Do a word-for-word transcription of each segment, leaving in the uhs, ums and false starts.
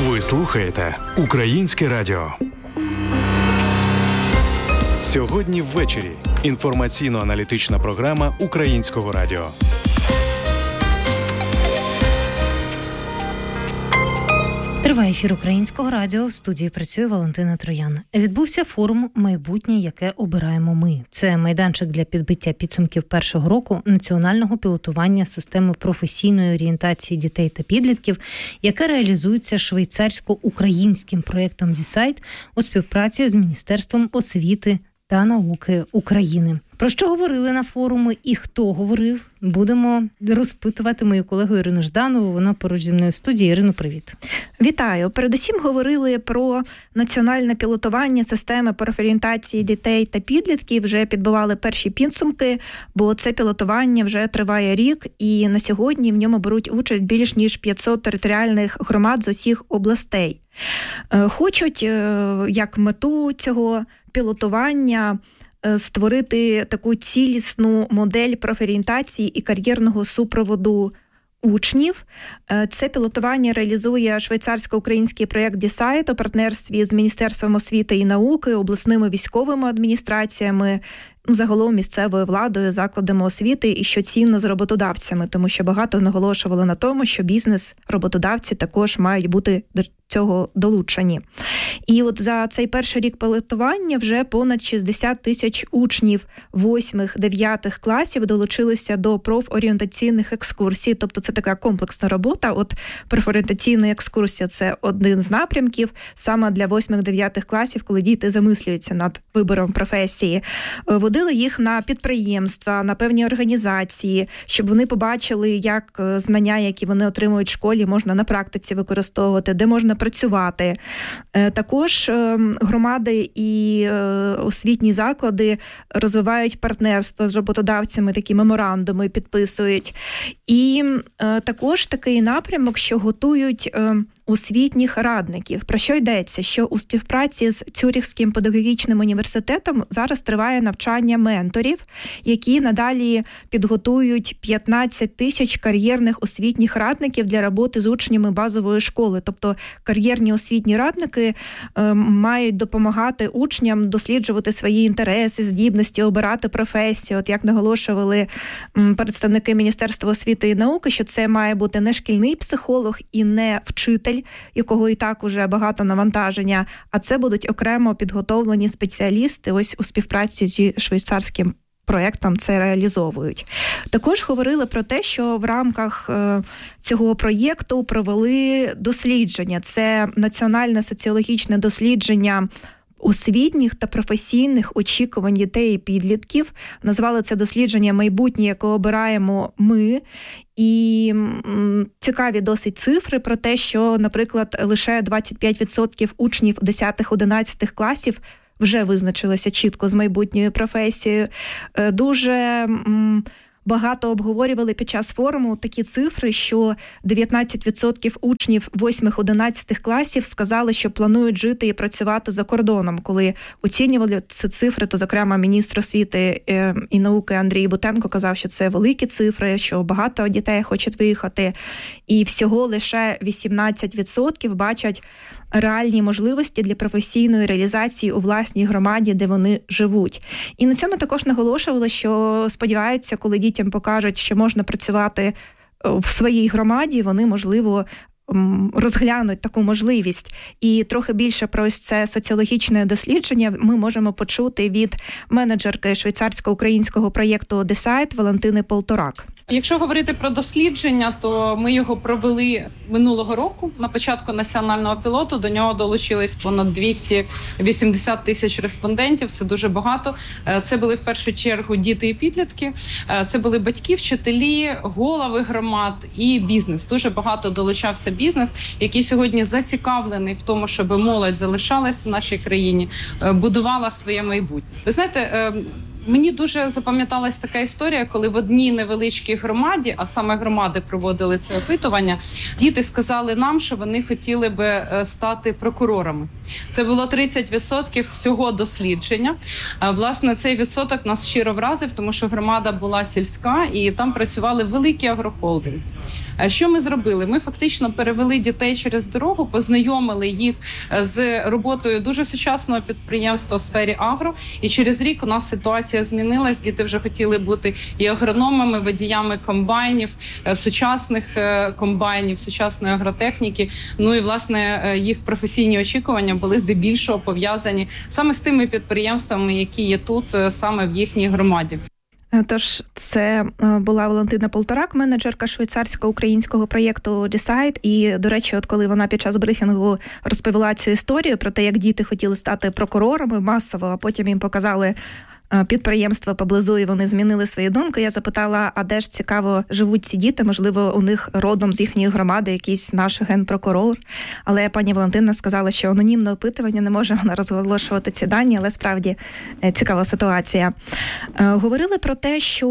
Ви слухаєте Українське радіо. Сьогодні ввечері. Інформаційно-аналітична програма Українського радіо. Триває ефір Українського радіо. В студії працює Валентина Троян. Відбувся форум «Майбутнє, яке обираємо ми». Це майданчик для підбиття підсумків першого року національного пілотування системи професійної орієнтації дітей та підлітків, яке реалізується швейцарсько-українським проєктом «Десайт» у співпраці з Міністерством освіти та науки України. Про що говорили на форумі і хто говорив, будемо розпитувати мою колегу Ірину Жданову. Вона поруч зі мною в студії. Ірино, привіт. Вітаю. Передусім говорили про національне пілотування системи профорієнтації дітей та підлітків. Вже підбивали перші підсумки, бо це пілотування вже триває рік, і на сьогодні в ньому беруть участь більш ніж п'ятсот територіальних громад з усіх областей. Хочуть, як мету цього пілотування, створити таку цілісну модель профорієнтації і кар'єрного супроводу учнів. Це пілотування реалізує швейцарсько-український проєкт «Десайт» у партнерстві з Міністерством освіти і науки, обласними військовими адміністраціями, загалом місцевою владою, закладами освіти, і що цінно з роботодавцями, тому що багато наголошували на тому, що бізнес, роботодавці також мають бути до цього долучені. І от за цей перший рік пілотування вже понад шістдесят тисяч учнів восьмих-дев'ятих класів долучилися до профорієнтаційних екскурсій, тобто це така комплексна робота. От профорієнтаційна екскурсія – це один з напрямків саме для восьмих-дев'ятих класів, коли діти замислюються над вибором професії. Водили їх на підприємства, на певні організації, щоб вони побачили, як знання, які вони отримують в школі, можна на практиці використовувати, де можна працювати. Також громади і освітні заклади розвивають партнерство з роботодавцями, такі меморандуми підписують. І також такий напрямок, що готують освітніх радників. Про що йдеться? Що у співпраці з Цюрихським педагогічним університетом зараз триває навчання менторів, які надалі підготують п'ятнадцять тисяч кар'єрних освітніх радників для роботи з учнями базової школи. Тобто кар'єрні освітні радники е, мають допомагати учням досліджувати свої інтереси, здібності, обирати професію. От як наголошували м, представники Міністерства освіти і науки, що це має бути не шкільний психолог і не вчитель, якого і так уже багато навантаження, а це будуть окремо підготовлені спеціалісти, ось у співпраці зі швейцарським проєктом це реалізовують. Також говорили про те, що в рамках е, цього проєкту провели дослідження. Це національне соціологічне дослідження освітніх та професійних очікувань дітей і підлітків. Назвали це дослідження «Майбутнє, яке обираємо ми». І м, цікаві досить цифри про те, що, наприклад, лише двадцять п'ять відсотків учнів десятих-одинадцятих класів вже визначилися чітко з майбутньою професією. Дуже м, багато обговорювали під час форуму такі цифри, що дев'ятнадцять відсотків учнів восьмих-одинадцятих класів сказали, що планують жити і працювати за кордоном. Коли оцінювали ці цифри, то, зокрема, міністр освіти і науки Андрій Бутенко казав, що це великі цифри, що багато дітей хочуть виїхати. І всього лише вісімнадцять відсотків бачать реальні можливості для професійної реалізації у власній громаді, де вони живуть. І на цьому також наголошували, що сподіваються, коли дітям покажуть, що можна працювати в своїй громаді, вони, можливо, розглянуть таку можливість. І трохи більше про ось це соціологічне дослідження ми можемо почути від менеджерки швейцарсько-українського проєкту «Десайт» Валентини Полторак. Якщо говорити про дослідження, то ми його провели минулого року. На початку національного пілоту до нього долучились понад двісті вісімдесят тисяч респондентів. Це дуже багато. Це були в першу чергу діти і підлітки. Це були батьки, вчителі, голови громад і бізнес. Дуже багато долучався бізнес, який сьогодні зацікавлений в тому, щоб молодь залишалась в нашій країні, будувала своє майбутнє. Ви знаєте, мені дуже запам'яталась така історія, коли в одній невеличкій громаді, а саме громади проводили це опитування, діти сказали нам, що вони хотіли би стати прокурорами. Це було тридцять відсотків всього дослідження. Власне, цей відсоток нас щиро вразив, тому що громада була сільська і там працювали великі агрохолдинги. Що ми зробили? Ми фактично перевели дітей через дорогу, познайомили їх з роботою дуже сучасного підприємства в сфері агро, і через рік у нас ситуація змінилась. Діти вже хотіли бути і агрономами, водіями комбайнів, сучасних комбайнів, сучасної агротехніки. Ну і, власне, їх професійні очікування були здебільшого пов'язані саме з тими підприємствами, які є тут, саме в їхній громаді. Тож це була Валентина Полторак, менеджерка швейцарсько-українського проєкту Decide. І, до речі, от коли вона під час брифінгу розповіла цю історію про те, як діти хотіли стати прокурорами масово, а потім їм показали підприємства поблизу, і вони змінили свої думки. Я запитала, а де ж, цікаво, живуть ці діти? Можливо, у них родом з їхньої громади якийсь наш генпрокурор. Але пані Валентина сказала, що анонімне опитування, не може вона розголошувати ці дані, але справді цікава ситуація. Говорили про те, що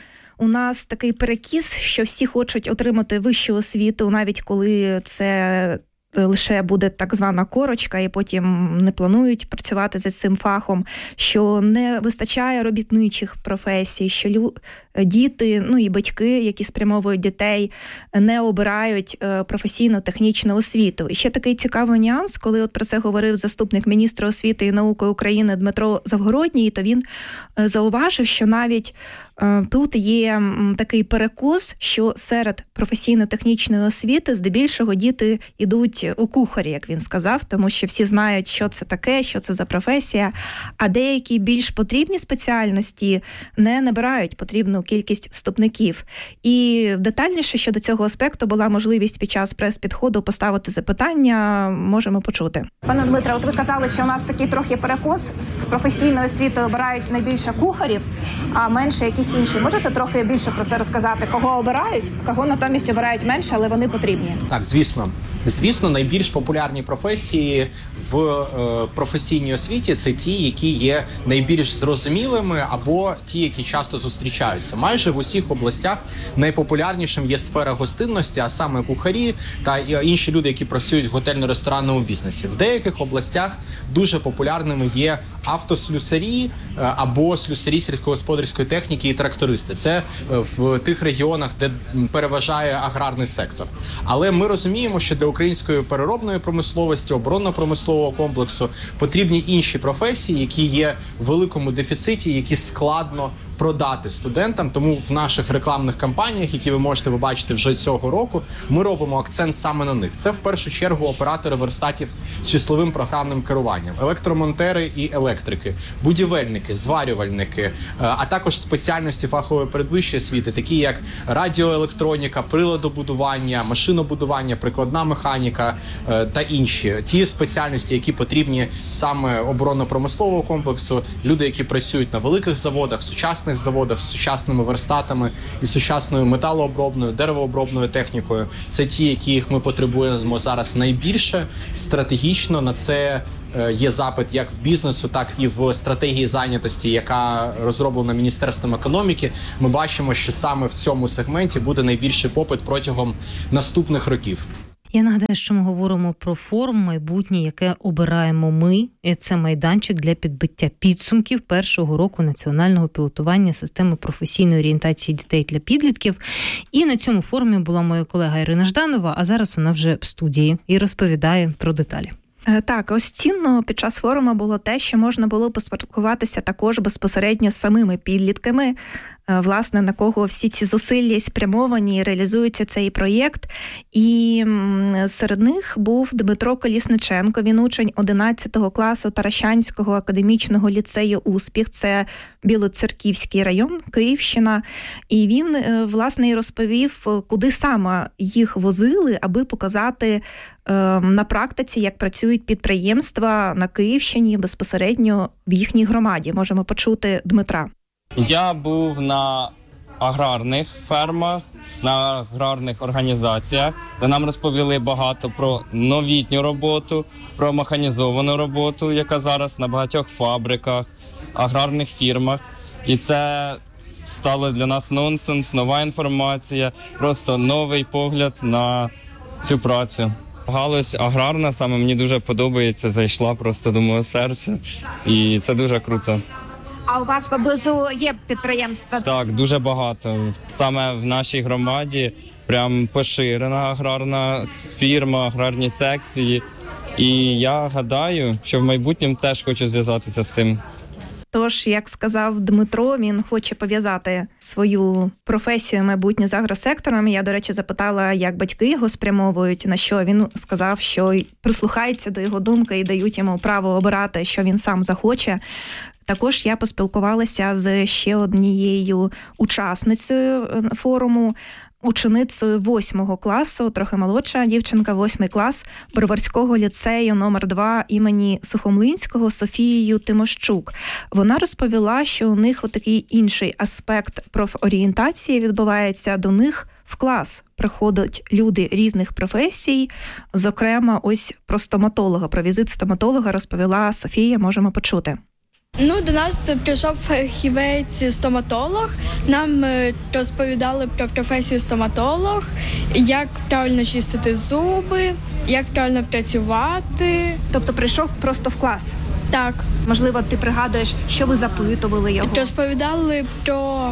у нас такий перекіс, що всі хочуть отримати вищу освіту, навіть коли це лише буде так звана корочка, і потім не планують працювати за цим фахом, що не вистачає робітничих професій, що лю... діти, ну і батьки, які спрямовують дітей, не обирають професійно-технічну освіту. І ще такий цікавий нюанс, коли от про це говорив заступник міністра освіти і науки України Дмитро Завгородній, то він зауважив, що навіть тут є такий перекос, що серед професійно-технічної освіти здебільшого діти йдуть у кухарі, як він сказав, тому що всі знають, що це таке, що це за професія, а деякі більш потрібні спеціальності не набирають потрібну кількість вступників. І детальніше щодо цього аспекту була можливість під час прес-підходу поставити запитання, можемо почути. Пане Дмитре, от ви казали, що у нас такий трохи перекос, з професійної освіти обирають найбільше кухарів, а менше якісь інші. Можете трохи більше про це розказати? Кого обирають, кого натомість обирають менше, але вони потрібні? Так, звісно. Звісно, найбільш популярні професії в е, професійній освіті – це ті, які є найбільш зрозумілими або ті, які часто зустрічаються. Майже в усіх областях найпопулярнішим є сфера гостинності, а саме кухарі та інші люди, які працюють в готельно-ресторанному бізнесі. В деяких областях дуже популярними є автослюсарі або слюсарі сільськогосподарської техніки і трактористи. Це в тих регіонах, де переважає аграрний сектор. Але ми розуміємо, що для української переробної промисловості, оборонно-промислового комплексу потрібні інші професії, які є в великому дефіциті, які складно продати студентам. Тому в наших рекламних кампаніях, які ви можете побачити вже цього року, ми робимо акцент саме на них. Це в першу чергу оператори верстатів з числовим програмним керуванням, електромонтери і електрики, будівельники, зварювальники, а також спеціальності фахової передвищої освіти, такі як радіоелектроніка, приладобудування, машинобудування, прикладна механіка та інші. Ті спеціальності, які потрібні саме оборонно-промислового комплексу, люди, які працюють на великих заводах, сучасних заводах з сучасними верстатами і сучасною металообробною, деревообробною технікою. Це ті, яких ми потребуємо зараз найбільше. Стратегічно на це є запит як в бізнесу, так і в стратегії зайнятості, яка розроблена Міністерством економіки. Ми бачимо, що саме в цьому сегменті буде найбільший попит протягом наступних років. Я нагадаю, що ми говоримо про форум «Майбутнє, яке обираємо ми». Це майданчик для підбиття підсумків першого року національного пілотування системи професійної орієнтації дітей для підлітків. І на цьому форумі була моя колега Ірина Жданова, а зараз вона вже в студії і розповідає про деталі. Так, ось цінно під час форуму було те, що можна було поспілкуватися також безпосередньо з самими підлітками, власне, на кого всі ці зусилля спрямовані і реалізується цей проєкт. І серед них був Дмитро Колісниченко, він учень одинадцятого класу Таращанського академічного ліцею «Успіх», це Білоцерківський район, Київщина. І він, власне, і розповів, куди саме їх возили, аби показати на практиці, як працюють підприємства на Київщині безпосередньо в їхній громаді. Можемо почути Дмитра. Я був на аграрних фермах, на аграрних організаціях, де нам розповіли багато про новітню роботу, про механізовану роботу, яка зараз на багатьох фабриках, аграрних фірмах. І це стало для нас нонсенс, нова інформація, просто новий погляд на цю працю. Галузь аграрна саме мені дуже подобається, зайшла просто до мого серця, і це дуже круто. А у вас поблизу є підприємства? Так, дуже багато. Саме в нашій громаді прям поширена аграрна фірма, аграрні секції. І я гадаю, що в майбутньому теж хочу зв'язатися з цим. Тож, як сказав Дмитро, він хоче пов'язати свою професію майбутню з агросектором. Я, до речі, запитала, як батьки його спрямовують, на що він сказав, що прислухаються до його думки і дають йому право обирати, що він сам захоче. Також я поспілкувалася з ще однією учасницею форуму, ученицею восьмого класу, трохи молодша дівчинка, восьмий клас Броварського ліцею номер два імені Сухомлинського Софією Тимощук. Вона розповіла, що у них отакий інший аспект профорієнтації відбувається. До них в клас приходять люди різних професій. Зокрема, ось про стоматолога, про візит стоматолога розповіла Софія, можемо почути. Ну, до нас прийшов фахівець-стоматолог. Нам розповідали про професію стоматолог, як правильно чистити зуби, як правильно працювати. Тобто прийшов просто в клас? Так. Можливо, ти пригадуєш, що ви запитували його? Розповідали про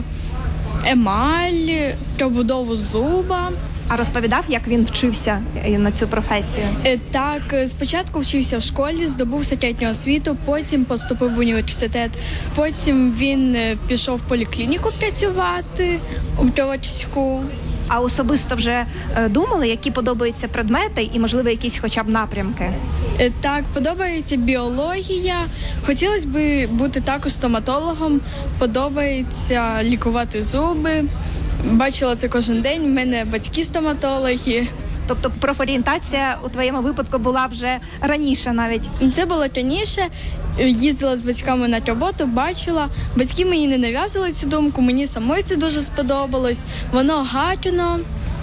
емаль, про будову зуба. А розповідав, як він вчився на цю професію? Так, спочатку вчився в школі, здобув середню освіту, потім поступив в університет. Потім він пішов в поліклініку працювати, у Броварську. А особисто вже думали, які подобаються предмети і, можливо, якісь хоча б напрямки? Так, подобається біологія. Хотілося б бути також стоматологом. Подобається лікувати зуби. Бачила це кожен день, в мене батьки стоматологи. Тобто профорієнтація у твоєму випадку була вже раніше навіть? Це було раніше. Їздила з батьками на роботу, бачила. Батьки мені не нав'язали цю думку, мені самої це дуже сподобалось. Воно гарно,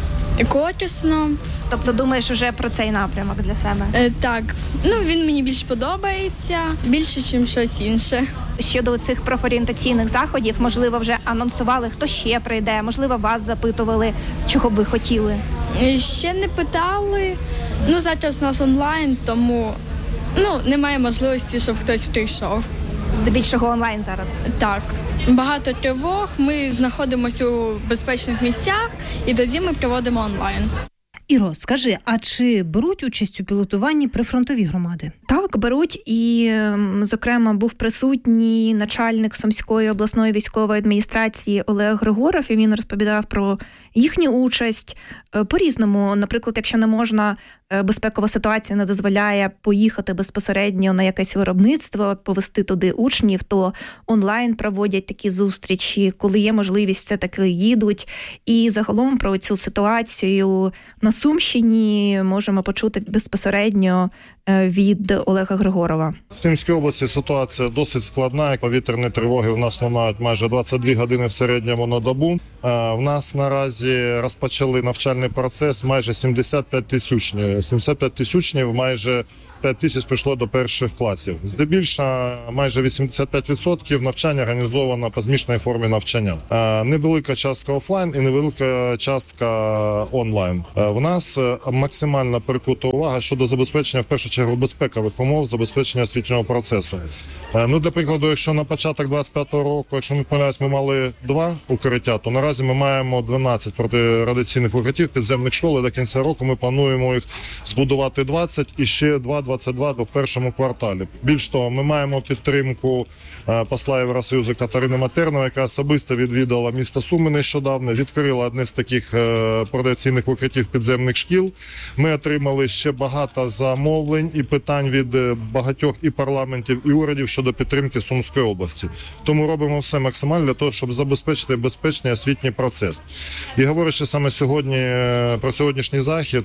корисно. Тобто думаєш вже про цей напрямок для себе? Е, так. Ну, він мені більш подобається, більше, ніж щось інше. Щодо цих профорієнтаційних заходів, можливо, вже анонсували, хто ще прийде, можливо, вас запитували, чого б ви хотіли? Е, ще не питали. Ну, зараз у нас онлайн, тому ну, немає можливості, щоб хтось прийшов. Здебільшого онлайн зараз? Так. Багато тривог, ми знаходимося у безпечних місцях і тоді ми проводимо онлайн. Іро, скажи, а чи беруть участь у пілотуванні прифронтові громади? Так, беруть. І, зокрема, був присутній начальник Сумської обласної військової адміністрації Олег Григоров, і він розповідав про їхню участь по-різному. Наприклад, якщо не можна, безпекова ситуація не дозволяє поїхати безпосередньо на якесь виробництво, повести туди учнів, то онлайн проводять такі зустрічі, коли є можливість, все-таки їдуть. І загалом про цю ситуацію на Сумщині можемо почути безпосередньо від Олега Григорова. В Сумській області ситуація досить складна. Повітряні тривоги в нас лунають майже двадцять дві години в середньому на добу. В нас наразі розпочали навчальний процес майже сімдесят п'ять тисяч учнів. сімдесят п'ять тисяч учнів, майже п'ять тисяч прийшло до перших класів. Здебільшого майже вісімдесят п'ять відсотків навчання організовано по змішаній формі навчання. Невелика частка офлайн і невелика частка онлайн. В нас максимально прикута увага щодо забезпечення, в першу чергу, безпекових умов, забезпечення освітнього процесу. Ну, для прикладу, якщо на початок двадцять п'ятого року, якщо не помиляюсь, ми мали два укриття, то наразі ми маємо дванадцять протирадіаційних укриттів підземних школ, і до кінця року ми плануємо їх збудувати двадцять і ще два двадцять два в першому кварталі. Більш того, ми маємо підтримку посла Євросоюзу Катерини Матернової, яка особисто відвідала місто Суми нещодавно, відкрила одне з таких протирадіаційних укриттів підземних шкіл. Ми отримали ще багато замовлень і питань від багатьох і парламентів, і урядів щодо підтримки Сумської області. Тому робимо все максимально для того, щоб забезпечити безпечний освітній процес. І говорячи саме сьогодні про сьогоднішній захід,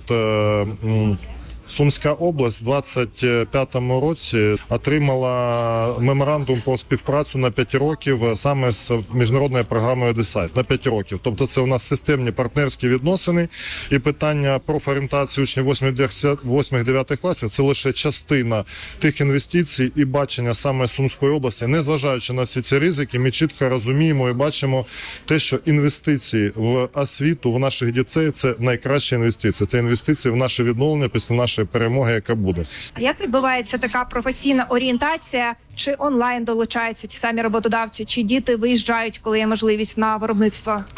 Сумська область в двадцять п'ятому році отримала меморандум про співпрацю на п'ять років саме з міжнародною програмою Десайт на п'ять років. Тобто це у нас системні партнерські відносини, і питання профорієнтації учнів восьмих-дев'ятих класів – це лише частина тих інвестицій і бачення саме Сумської області. Незважаючи на всі ці ризики, ми чітко розуміємо і бачимо те, що інвестиції в освіту, в наших дітей – це найкращі інвестиції. Це інвестиції в наше відновлення після нашої перемоги, яка буде. А як відбувається така професійна орієнтація? Чи онлайн долучаються ті самі роботодавці, чи діти виїжджають, коли є можливість, на виробництво?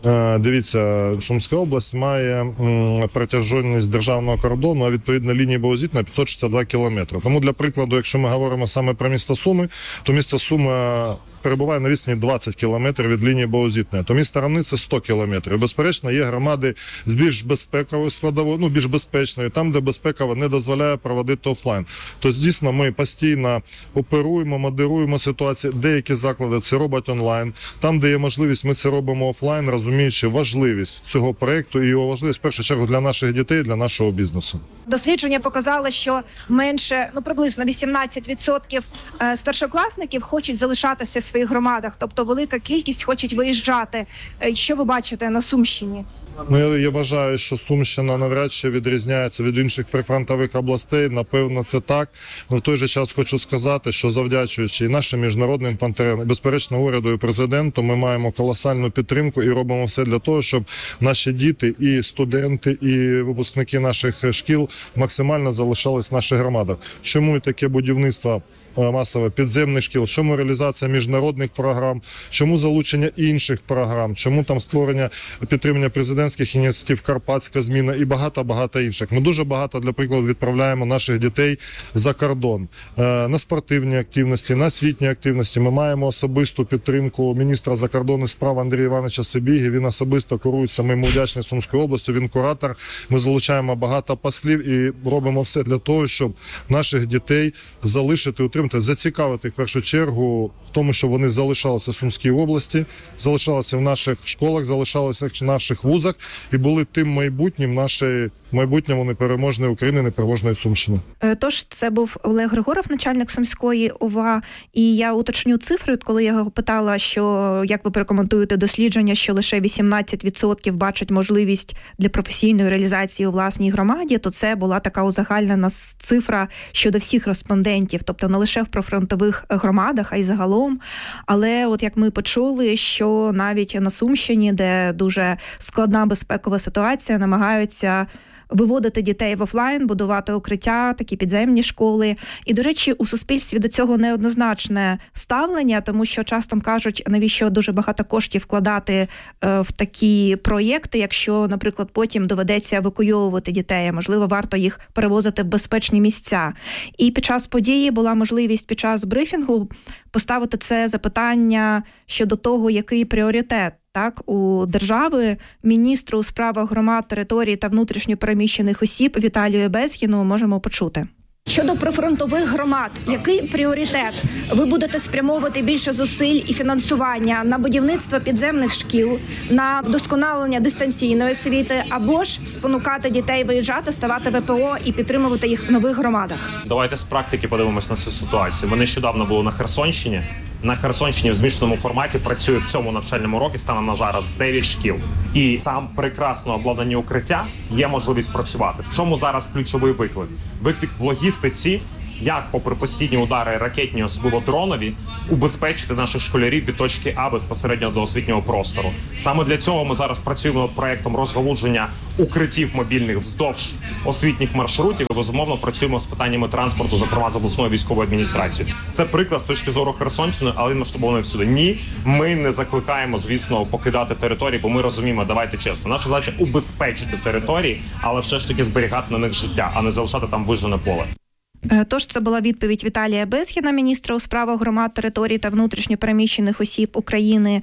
Дивіться, Сумська область має протяжність державного кордону, а відповідно лінії Боозітна п'ятсот шістдесят два кілометри. Тому для прикладу, якщо ми говоримо саме про місто Суми, то місто Суми перебуває на відстані двадцять кілометрів від лінії Боозітної, то місто Равни – це сто кілометрів. Безперечно, є громади з більш безпековою складовою, ну, більш безпечною, там, де безпекова не дозволяє проводити офлайн. Тобто, дійсно, ми постійно оперуємо, модеруємо ситуацію. Деякі заклади це роблять онлайн. Там, де є можливість, ми це робимо офлайн, розуміючи важливість цього проєкту і його важливість, в першу чергу, для наших дітей, для нашого бізнесу. Дослідження показало, що менше, ну, приблизно вісімнадцять відсотків старшокласників хочуть залишатися в своїх громадах, тобто велика кількість хочуть виїжджати. Що ви бачите на Сумщині? Ну, я, я вважаю, що Сумщина навряд чи відрізняється від інших прифронтових областей. Напевно, це так. Но в той же час хочу сказати, що завдячуючи і нашим міжнародним партнерам, і, безперечно, уряду і президенту, ми маємо колосальну підтримку і робимо все для того, щоб наші діти, і студенти, і випускники наших шкіл максимально залишались в наших громадах. Чому і таке будівництво масове підземних шкіл, чому реалізація міжнародних програм, чому залучення інших програм, чому там створення, підтримання президентських ініціатив, Карпатська зміна і багато-багато інших. Ми дуже багато, для прикладу, відправляємо наших дітей за кордон. На спортивні активності, на освітні активності. Ми маємо особисту підтримку міністра закордонних справ Андрія Івановича Сибіги. Він особисто курується, ми йому вдячні Сумською областю, він куратор. Ми залучаємо багато послів і робимо все для того, щоб наших дітей залишити, утримати, зацікавити в першу чергу в тому, щоб вони залишалися в Сумській області, залишалися в наших школах, залишалися в наших вузах і були тим майбутнім нашої майбутньому непереможної України, непереможної Сумщини. Тож це був Олег Григоров, начальник Сумської ОВА, і я уточню цифри, коли я його питала, що як ви прокоментуєте дослідження, що лише вісімнадцять відсотків бачать можливість для професійної реалізації у власній громаді, то це була така узагальнена цифра щодо всіх респондентів, тобто не лише в прифронтових громадах, а й загалом. Але от як ми почули, що навіть на Сумщині, де дуже складна безпекова ситуація, намагаються виводити дітей в офлайн, будувати укриття, такі підземні школи. І, до речі, у суспільстві до цього неоднозначне ставлення, тому що часто кажуть, навіщо дуже багато коштів вкладати в такі проєкти, якщо, наприклад, потім доведеться евакуйовувати дітей, можливо, варто їх перевозити в безпечні місця. І під час події була можливість під час брифінгу поставити це запитання щодо того, який пріоритет Так, у держави міністру у справах громад, територій та внутрішньо переміщених осіб Віталію Безгіну можемо почути. Щодо прифронтових громад, який пріоритет? Ви будете спрямовувати більше зусиль і фінансування на будівництво підземних шкіл, на вдосконалення дистанційної освіти, або ж спонукати дітей виїжджати, ставати ВПО і підтримувати їх в нових громадах? Давайте з практики подивимось на цю ситуацію. Ми нещодавно були на Херсонщині. На Херсонщині в змішаному форматі працює в цьому навчальному році станом на зараз дев'ять шкіл. І там прекрасно обладнані укриття, є можливість працювати. В чому зараз ключовий виклик? Виклик в логістиці, як попри постійні удари ракетні, особливо дронові, убезпечити наших школярів від точки А безпосередньо до освітнього простору. Саме для цього ми зараз працюємо над проєктом розгалудження укриттів мобільних вздовж освітніх маршрутів і, безумовно, працюємо з питаннями транспорту, зокрема з обласною військовою адміністрацією. Це приклад з точки зору Херсонщини, але масштабований всюди. Ні, ми не закликаємо, звісно, покидати території, бо ми розуміємо, давайте чесно, наша задача – убезпечити території, але все ж таки зберігати на них життя, а не залишати там вижжене поле. Тож це була відповідь Віталія Безгіна, міністра у справах громад, територій та внутрішньо переміщених осіб України.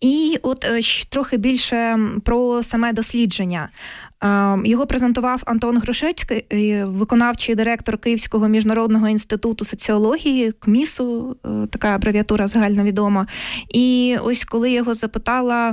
І от трохи більше про саме дослідження. Його презентував Антон Грушецький, виконавчий директор Київського міжнародного інституту соціології, КМІСу, така абревіатура загальновідома. І ось коли його запитала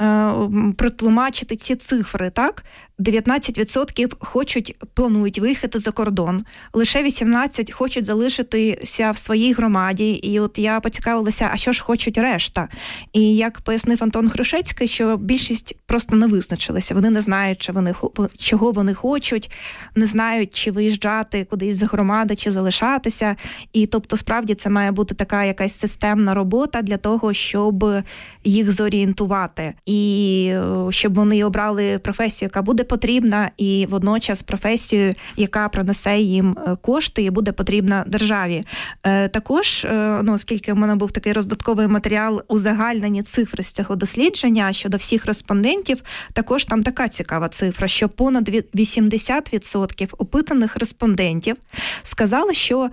протлумачити ці цифри, так? дев'ятнадцять відсотків хочуть, планують виїхати за кордон, лише вісімнадцять відсотків хочуть залишитися в своїй громаді. І от я поцікавилася, а що ж хочуть решта? І як пояснив Антон Грушецький, що більшість просто не визначилися. Вони не знають, чи вони, чого вони хочуть, не знають, чи виїжджати кудись з громади, чи залишатися. І тобто, справді, це має бути така якась системна робота для того, щоб їх зорієнтувати. і щоб вони обрали професію, яка буде потрібна, і водночас професію, яка принесе їм кошти і буде потрібна державі. Також, ну, оскільки в мене був такий роздатковий матеріал, узагальнені цифри з цього дослідження щодо всіх респондентів, також там така цікава цифра, що понад вісімдесят відсотків опитаних респондентів сказали, що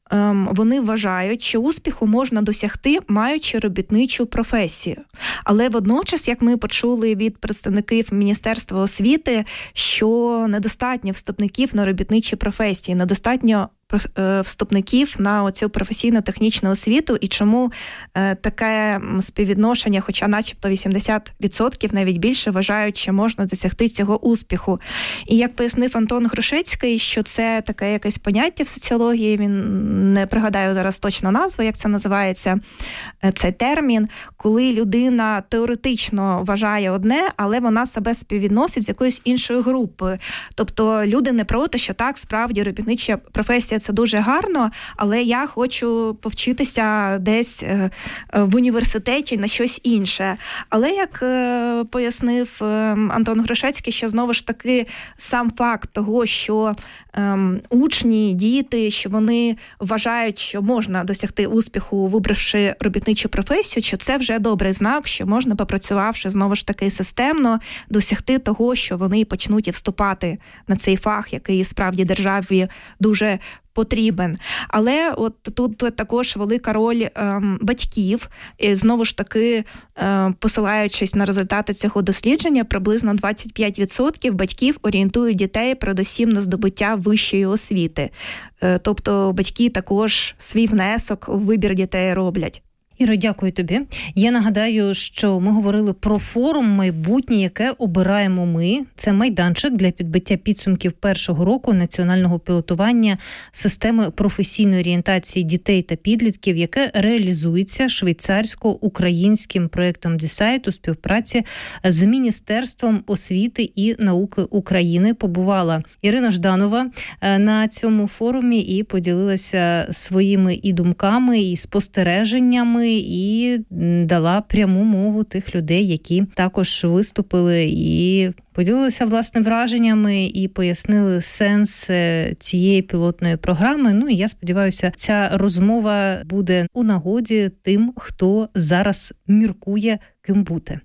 вони вважають, що успіху можна досягти, маючи робітничу професію. Але водночас, як ми почули від представників Міністерства освіти, що недостатньо вступників на робітничі професії, недостатньо вступників на оцю професійно-технічну освіту, і чому е, таке співвідношення, хоча начебто вісімдесят відсотків, навіть більше, вважають, що можна досягти цього успіху. І як пояснив Антон Грушецький, що це таке якесь поняття в соціології, він не пригадаю зараз точно назву, як це називається, цей термін, коли людина теоретично вважає одне, але вона себе співвідносить з якоюсь іншою групою. Тобто люди не проти, що так, справді, робітнича професія це дуже гарно, але я хочу повчитися десь в університеті на щось інше. Але, як пояснив Антон Грушецький, що знову ж таки сам факт того, що ем, учні, діти, що вони вважають, що можна досягти успіху, вибравши робітничу професію, що це вже добрий знак, що можна, попрацювавши знову ж таки системно, досягти того, що вони почнуть і вступати на цей фах, який справді державі дуже потрібен. Але от тут також велика роль ем, батьків. І знову ж таки, ем, посилаючись на результати цього дослідження, приблизно двадцять п'ять відсотків батьків орієнтують дітей передусім на здобуття вищої освіти. Е, тобто батьки також свій внесок у вибір дітей роблять. Іро, дякую тобі. Я нагадаю, що ми говорили про форум «Майбутнє, яке обираємо ми». Це майданчик для підбиття підсумків першого року національного пілотування системи професійної орієнтації дітей та підлітків, яке реалізується швейцарсько-українським проєктом Дісайт у співпраці з Міністерством освіти і науки України. Побувала Ірина Жданова на цьому форумі і поділилася своїми і думками, і спостереженнями, і дала пряму мову тих людей, які також виступили і поділилися власне враженнями і пояснили сенс цієї пілотної програми. Ну і я сподіваюся, ця розмова буде у нагоді тим, хто зараз міркує, ким бути.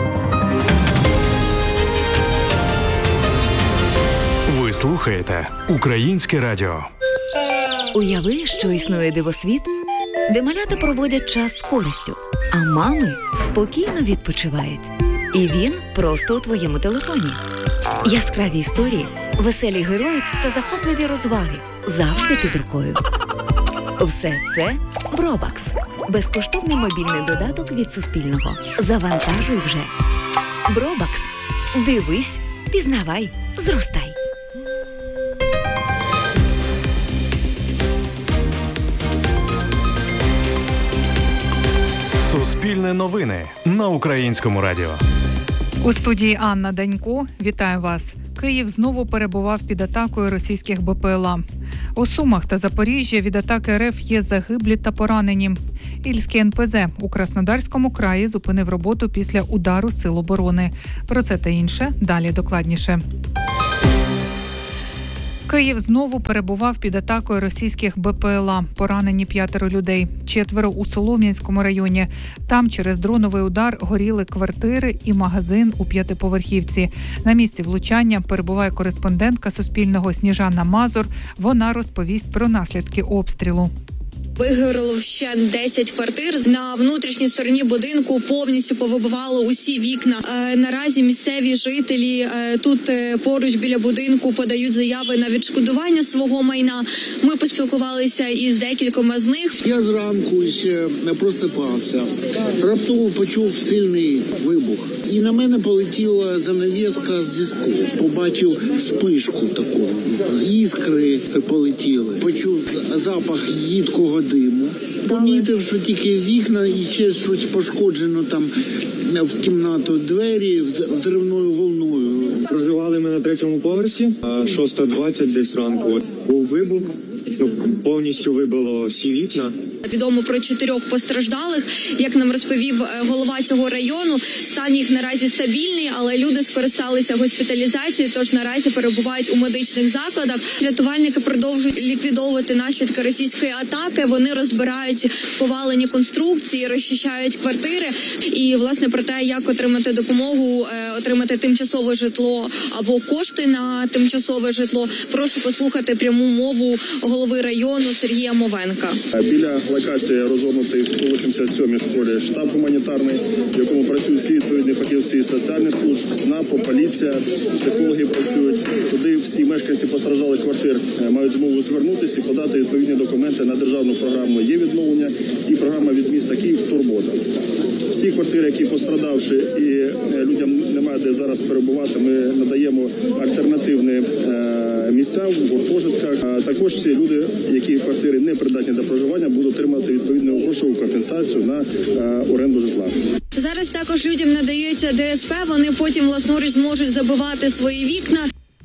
Ви слухаєте Українське радіо. Уяви, що існує дивосвіт, де малята проводять час з користю, а мами спокійно відпочивають. І він просто у твоєму телефоні. Яскраві історії, веселі герої та захопливі розваги завжди під рукою. Все це Бробакс. Безкоштовний мобільний додаток від Суспільного. Завантажуй вже. Бробакс. Дивись, пізнавай, зростай. Суспільне новини на Українському радіо. У студії Анна Данько. Вітаю вас. Київ знову перебував під атакою російських БПЛА. У Сумах та Запоріжжі від атаки РФ є загиблі та поранені. Ільський ен пе зе у Краснодарському краї зупинив роботу після удару Сил оборони. Про це та інше далі докладніше. Київ знову перебував під атакою російських БПЛА. Поранені п'ятеро людей. Четверо у Солом'янському районі. Там через дроновий удар горіли квартири і магазин у п'ятиповерхівці. На місці влучання перебуває кореспондентка Суспільного Сніжана Мазур. Вона розповість про наслідки обстрілу. Вигоріло вщент десять квартир. На внутрішній стороні будинку повністю повибивало усі вікна. Е, наразі місцеві жителі е, тут е, поруч біля будинку подають заяви на відшкодування свого майна. Ми поспілкувалися із декількома з них. Я зранку ще не просипався. Раптово почув сильний вибух. І на мене полетіла занавіска зі скла. Побачив спишку таку. Іскри полетіли. Почув запах їдкого диму. Помітив, що тільки вікна і ще щось пошкоджено там в кімнату, двері взривною волною. Проживали ми на третьому поверсі, шоста двадцять десь ранку. Був вибух, ну, повністю вибило всі вікна. Відомо про чотирьох постраждалих. Як нам розповів голова цього району, стан їх наразі стабільний, але люди скористалися госпіталізацією, тож наразі перебувають у медичних закладах. Рятувальники продовжують ліквідовувати наслідки російської атаки. Вони розбирають повалені конструкції, розчищають квартири. І, власне, про те, як отримати допомогу, отримати тимчасове житло або кошти на тимчасове житло, прошу послухати пряму мову голови району Сергія Мовенка. Біля локації розгорнутий в сто вісімдесят сьомій школі штаб гуманітарний, в якому працюють всі відповідні фахівці соціальних служб, СНАПу, поліція, психологи працюють. Туди всі мешканці постраждалих квартир мають змогу звернутися і подати відповідні документи на державну програму «Є відновлення» і програма від міста Київ «Турбота». Всі квартири, які пострадавши і людям немає де зараз перебувати, ми надаємо альтернативні місця в гуртожитках. Також всі люди, які квартири не придатні до проживання, будуть отримати відповідну грошову компенсацію на оренду житла. Зараз також людям надається Де Ес Пе, вони потім власноруч зможуть забивати свої вікна.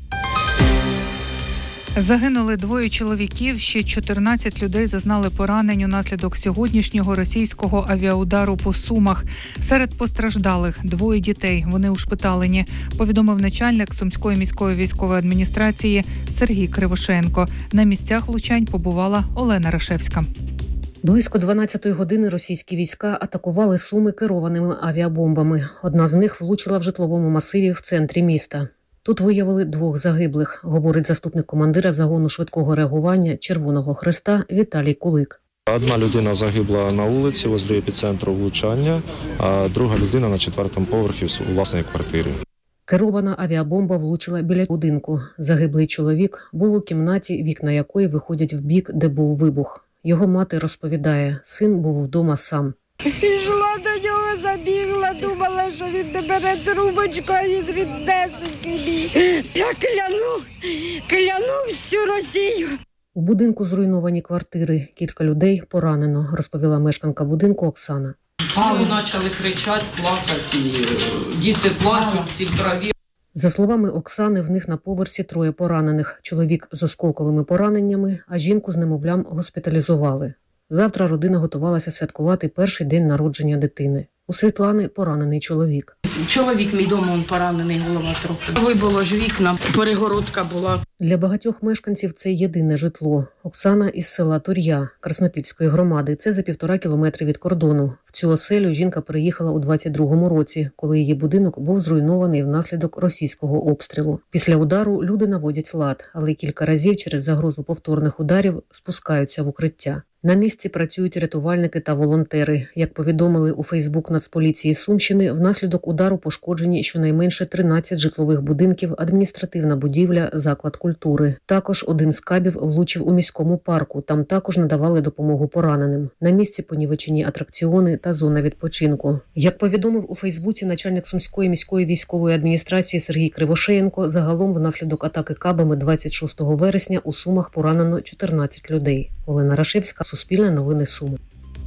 Загинули двоє чоловіків, ще чотирнадцять людей зазнали поранень унаслідок сьогоднішнього російського авіаудару по Сумах. Серед постраждалих двоє дітей, вони ушпиталені, повідомив начальник Сумської міської військової адміністрації Сергій Кривошеєнко. На місцях влучань побувала Олена Рашевська. Близько дванадцятої години російські війська атакували Суми керованими авіабомбами. Одна з них влучила в житловому масиві в центрі міста. Тут виявили двох загиблих, говорить заступник командира загону швидкого реагування Червоного Хреста Віталій Кулик. Одна людина загибла на вулиці возле епіцентру влучання, а друга людина на четвертому поверхі у власній квартирі. Керована авіабомба влучила біля будинку. Загиблий чоловік був у кімнаті, вікна якої виходять в бік, де був вибух. Його мати розповідає, син був вдома сам. Пішла до нього, забігла, думала, що він не бере трубочку, а він ріднесенький. Я кляну, кляну всю Росію. У будинку зруйновані квартири. Кілька людей поранено, розповіла мешканка будинку Оксана. Всі почали кричати, плакати, діти плачуть, всі в траві. За словами Оксани, в них на поверсі троє поранених. Чоловік з осколковими пораненнями, а жінку з немовлям госпіталізували. Завтра родина готувалася святкувати перший день народження дитини. У Світлани поранений чоловік. Чоловік мій дома, він поранений, голова трохи. Вибило ж вікна, перегородка була. Для багатьох мешканців це єдине житло. Оксана із села Тур'я Краснопільської громади. Це за півтора кілометри від кордону. В цю оселю жінка переїхала у двадцять другому році, коли її будинок був зруйнований внаслідок російського обстрілу. Після удару люди наводять лад, але кілька разів через загрозу повторних ударів спускаються в укриття. На місці працюють рятувальники та волонтери. Як повідомили у Фейсбук Нацполіції Сумщини, внаслідок удару пошкоджені щонайменше тринадцять житлових будинків, адміністративна будівля, заклад культури. Також один з кабів влучив у міському парку. Там також надавали допомогу пораненим. На місці понівечені атракціони та зона відпочинку. Як повідомив у Фейсбуці начальник Сумської міської військової адміністрації Сергій Кривошеєнко, загалом внаслідок атаки кабами двадцять шостого вересня у Сумах поранено чотирнадцять людей. Олена Рашевська, Суспільне новини Суми.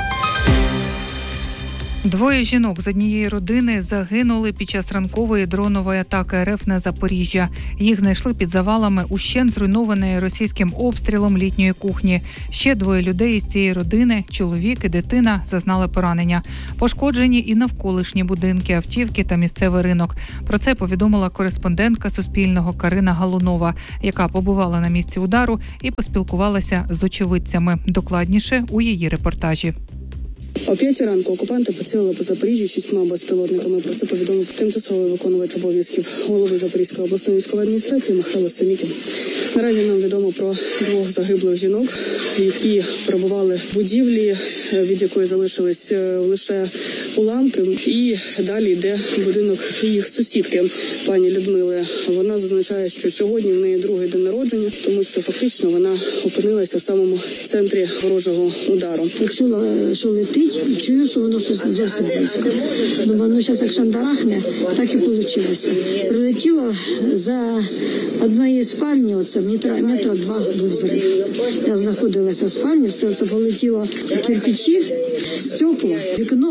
Двоє жінок з однієї родини загинули під час ранкової дронової атаки РФ на Запоріжжя. Їх знайшли під завалами ущент зруйнованої російським обстрілом літньої кухні. Ще двоє людей із цієї родини, чоловік і дитина, зазнали поранення. Пошкоджені і навколишні будинки, автівки та місцевий ринок. Про це повідомила кореспондентка Суспільного Карина Галунова, яка побувала на місці удару і поспілкувалася з очевидцями. Докладніше у її репортажі. О п'ятій ранку окупанти поцілили по Запоріжжю шістьма безпілотниками. Про це повідомив тимчасовий виконувач обов'язків голови Запорізької обласної військової адміністрації Михайло Семікін. Наразі нам відомо про двох загиблих жінок, які перебували в будівлі, від якої залишились лише уламки. І далі йде будинок їх сусідки, пані Людмили. Вона зазначає, що сьогодні в неї другий день народження, тому що фактично вона опинилася в самому центрі ворожого удару. Чула, що летить, чую, що воно щось зовсім близько. Думаю, ну зараз як шандарахне, так і вийшло. Прилетіло за однієї спальні, оце метра, метра два був зрив. Я знаходилася в спальні, все це полетіло кирпичі, стекла, вікно, все це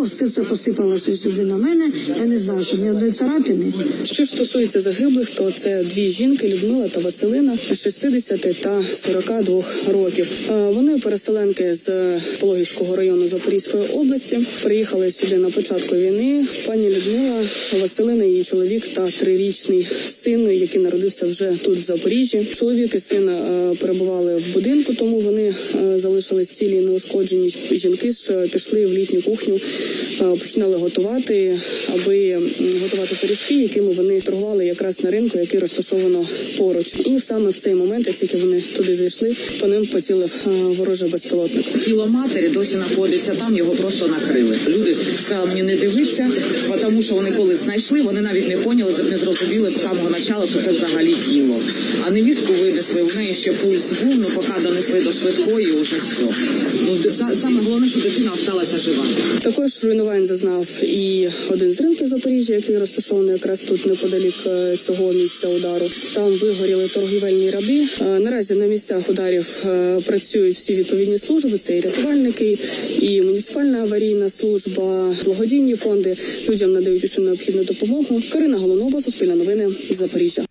посипалася сюди на мене. Я не знаю, що ні одної царапини. Що ж стосується загиблих, то це дві жінки, Людмила та Василина, шістдесят та сорок два років. Вони переселенки з Пологівського району Запорізької області. Приїхали сюди на початку війни. Пані Людмила, Василина, її чоловік та трирічний син, який народився вже тут, в Запоріжжі. Чоловік і син перебували в будинку, тому вони залишились цілі і неушкоджені. Жінки ж пішли в літню кухню, починали готувати, аби готувати пиріжки, якими вони торгували якраз на ринку, який розташовано поруч. І саме в цей момент, як тільки вони туди зайшли, по ним поцілив ворожий безпілотник. Тіло матері досі знаходиться там, його просто накрили. Люди сказали мені не дивитися, тому що вони коли знайшли, вони навіть не поняли, не зрозуміли з самого початку, що це взагалі тіло. А невістку винесли, в неї ще пульс був, ну поки донесли до швидкої, вже все. Ну, саме головне, що дитина залишилася жива. Також руйнувань зазнав і один з ринків Запоріжжя, який розташований якраз тут неподалік цього місця удару. Там вигоріли торгівельні ряди. Наразі на місцях ударів працюють всі відповідні служби, це і рятувальники, і муніципальна аварійна служба, благодійні фонди. Людям надають усю необхідну допомогу. Карина Голунова, Суспільне новини, Запоріжжя.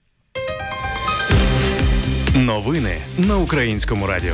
Новини на Українському радіо.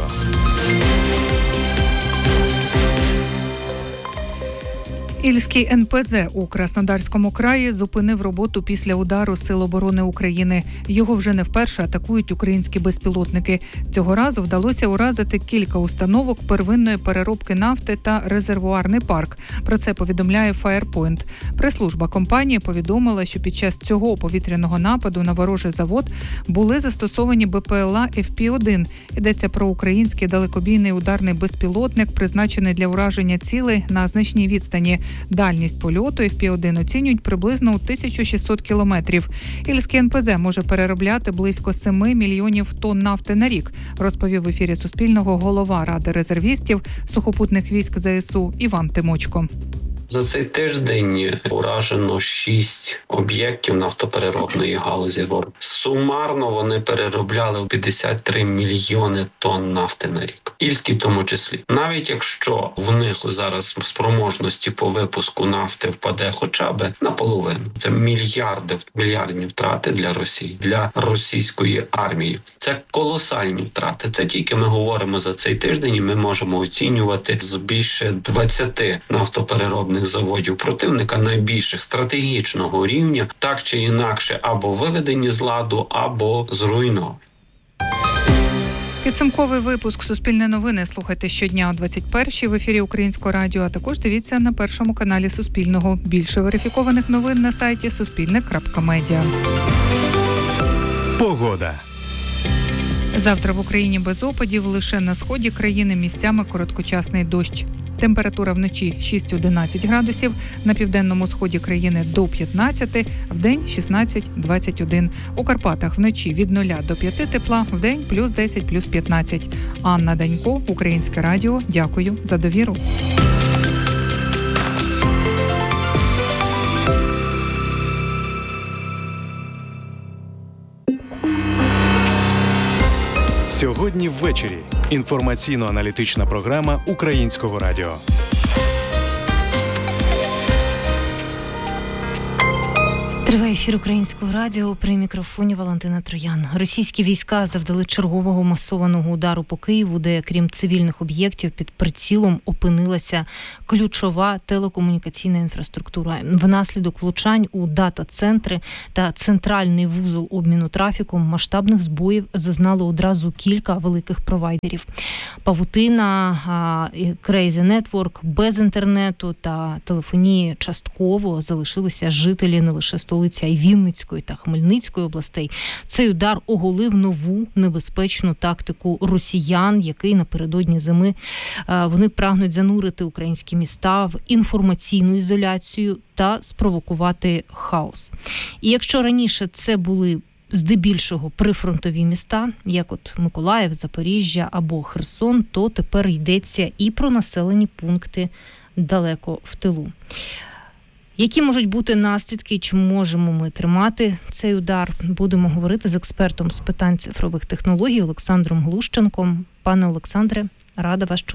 Ільський ен пе зе у Краснодарському краї зупинив роботу після удару Сил оборони України. Його вже не вперше атакують українські безпілотники. Цього разу вдалося уразити кілька установок первинної переробки нафти та резервуарний парк. Про це повідомляє Firepoint. Прес-служба компанії повідомила, що під час цього повітряного нападу на ворожий завод були застосовані бе пе ел а еф пі один. Йдеться про український далекобійний ударний безпілотник, призначений для ураження цілей на значній відстані. Дальність польоту еф пі один оцінюють приблизно у тисячу шістсот кілометрів. Ільський ен пе зе може переробляти близько сім мільйонів тонн нафти на рік, розповів в ефірі Суспільного голова Ради резервістів сухопутних військ зе ес у Іван Тимочко. За цей тиждень уражено шість об'єктів нафтопереробної галузі. Сумарно вони переробляли п'ятдесят три мільйони тонн нафти на рік. Ільський в тому числі. Навіть якщо в них зараз спроможності по випуску нафти впаде хоча б наполовину. Це мільярди, мільярдні втрати для Росії, для російської армії. Це колосальні втрати. Це тільки ми говоримо за цей тиждень і ми можемо оцінювати з більше двадцяти нафтопереробних заводів противника найбільших стратегічного рівня, так чи інакше, або виведені з ладу, або зруйновані. Підсумковий випуск «Суспільне новини» слухайте щодня о двадцять першій в ефірі Українського радіо, а також дивіться на першому каналі Суспільного. Більше верифікованих новин на сайті суспільне крапка медіа. Погода. Завтра в Україні без опадів, лише на сході країни місцями короткочасний дощ. Температура вночі шість-одинадцять градусів, на південному сході країни до п'ятнадцяти, вдень шістнадцять-двадцять один. У Карпатах вночі від нуля до п'яти тепла, вдень плюс десять, плюс п'ятнадцять. Анна Данько, Українське радіо. Дякую за довіру. Сьогодні ввечері. Інформаційно-аналітична програма Українського радіо. Триває ефір Українського радіо, при мікрофоні Валентина Троян. Російські війська завдали чергового масованого удару по Києву, де, крім цивільних об'єктів, під прицілом опинилася ключова телекомунікаційна інфраструктура. Внаслідок влучань у дата-центри та центральний вузол обміну трафіком масштабних збоїв зазнали одразу кілька великих провайдерів. Павутина, Crazy Network, без інтернету та телефонії частково залишилися жителі не лише столиці, а й Вінницької та Хмельницької областей. Цей удар оголив нову небезпечну тактику росіян, який напередодні зими вони прагнуть занурити українські міста в інформаційну ізоляцію та спровокувати хаос. І якщо раніше це були здебільшого прифронтові міста, як от Миколаїв, Запоріжжя або Херсон, то тепер йдеться і про населені пункти далеко в тилу. Які можуть бути наслідки, чи можемо ми тримати цей удар? Будемо говорити з експертом з питань цифрових технологій Олександром Глущенком. Пане Олександре, рада вас чути.